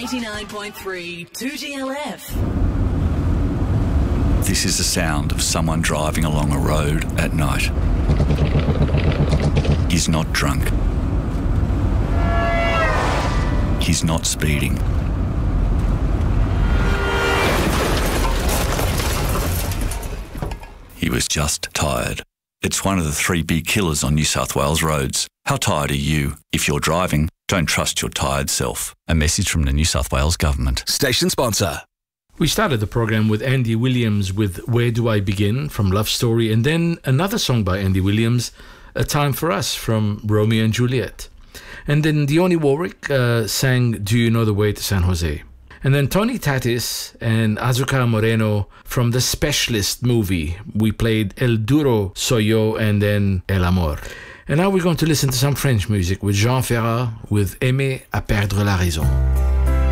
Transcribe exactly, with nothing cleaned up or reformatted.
eighty-nine point three two G L F. This is the sound of someone driving along a road at night. He's not drunk. He's not speeding. He was just tired. It's one of the three big killers on New South Wales roads. How tired are you? If you're driving, don't trust your tired self. A message from the New South Wales Government. Station sponsor. We started the program with Andy Williams with Where Do I Begin from Love Story, and then another song by Andy Williams, A Time for Us from Romeo and Juliet. And then Dionne Warwick uh, sang Do You Know the Way to San Jose? And then Tony Tatis and Azucar Moreno from The Specialist movie. We played El Duro Soy Yo and then El Amor. And now we're going to listen to some French music with Jean Ferrat with Aimer à perdre la raison.